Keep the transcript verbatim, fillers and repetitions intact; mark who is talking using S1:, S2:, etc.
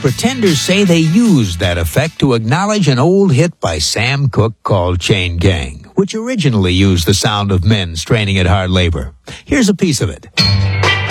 S1: Pretenders say they used that effect to acknowledge an old hit by Sam Cooke called Chain Gang, which originally used the sound of men straining at hard labor. Here's a piece of it.